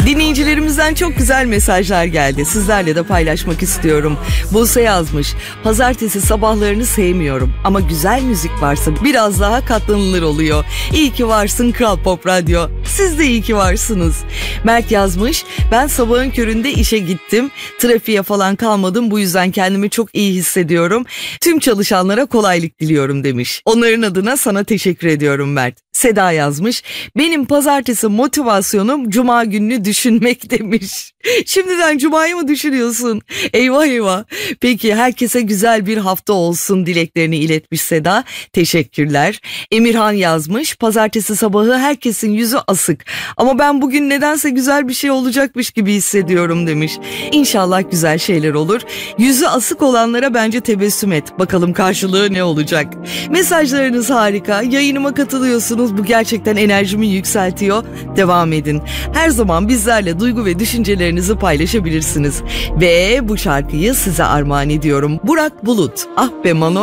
Dinleyicilerimizden çok güzel mesajlar geldi. Sizlerle de paylaşmak istiyorum. Buse yazmış. Pazartesi sabahlarını sevmiyorum ama güzel müzik varsa biraz daha katlanılır oluyor. İyi ki varsın Kral Pop Radyo. Siz de iyi ki varsınız. Mert yazmış. Ben sabahın köründe işe gittim. Trafiğe falan kalmadım. Bu yüzden kendimi çok iyi hissediyorum. Tüm çalışanlara kolaylık diliyorum demiş. Onların adına sana teşekkür ediyorum Mert. Seda yazmış. Benim pazartesi motivasyonum cuma gününü düşünmek demiş. Şimdiden cumayı mı düşünüyorsun? Eyvah eyvah. Peki herkese güzel bir hafta olsun dileklerini iletmiş Seda. Teşekkürler. Emirhan yazmış. Pazartesi sabahı herkesin yüzü asık. Ama ben bugün nedense güzel bir şey olacakmış gibi hissediyorum demiş. İnşallah güzel şeyler olur. Yüzü asık olanlara bence tebessüm et. Bakalım karşılığı ne olacak? Mesajlarınız harika. Yayınıma katılıyorsunuz. Bu gerçekten enerjimi yükseltiyor. Devam edin. Her zaman bizlerle duygu ve düşüncelerinizi paylaşabilirsiniz. Ve bu şarkıyı size armağan ediyorum. Burak Bulut. Ah be Mano.